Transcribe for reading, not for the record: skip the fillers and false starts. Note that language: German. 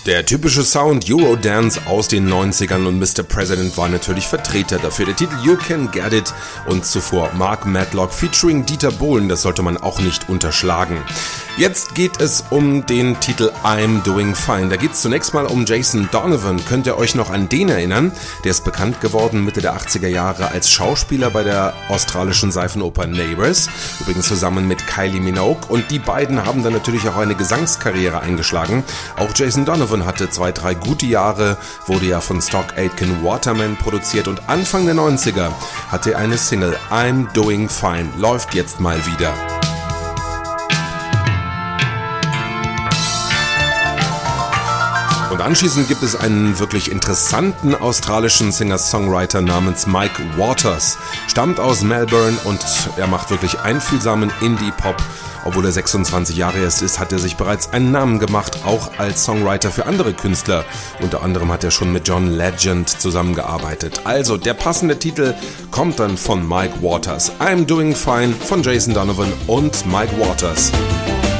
Der typische Sound Eurodance aus den 90ern und Mr. President war natürlich Vertreter dafür. Der Titel You Can Get It und zuvor Mark Matlock featuring Dieter Bohlen, das sollte man auch nicht unterschlagen. Jetzt geht es um den Titel I'm Doing Fine. Da geht es zunächst mal um Jason Donovan. Könnt ihr euch noch an den erinnern? Der ist bekannt geworden Mitte der 80er Jahre als Schauspieler bei der australischen Seifenoper Neighbours. Übrigens zusammen mit Kylie Minogue. Und die beiden haben dann natürlich auch eine Gesangskarriere eingeschlagen. Auch Jason Donovan hatte 2-3 gute Jahre, wurde ja von Stock Aitken Waterman produziert und Anfang der 90er hatte er eine Single I'm Doing Fine. Läuft jetzt mal wieder. Und anschließend gibt es einen wirklich interessanten australischen Singer-Songwriter namens Mike Waters. Stammt aus Melbourne und er macht wirklich einfühlsamen Indie-Pop. Obwohl er 26 Jahre erst ist, hat er sich bereits einen Namen gemacht, auch als Songwriter für andere Künstler. Unter anderem hat er schon mit John Legend zusammengearbeitet. Also, der passende Titel kommt dann von Mike Waters. I'm Doing Fine von Jason Donovan und Mike Waters.